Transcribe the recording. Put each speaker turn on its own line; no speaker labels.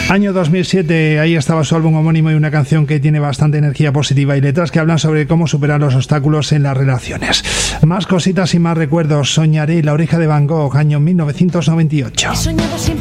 Año 2007, ahí estaba su álbum homónimo y una canción que tiene bastante energía positiva y letras que hablan sobre cómo superar los obstáculos en las relaciones. Más cositas y más recuerdos. Soñaré, La oreja de Van Gogh, año 1998.